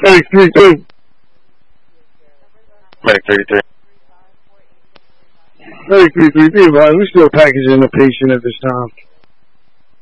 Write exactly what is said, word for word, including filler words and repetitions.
Medic three three. Medic thirty-three. Medic three three, be advised, we're still packaging the patient at this time.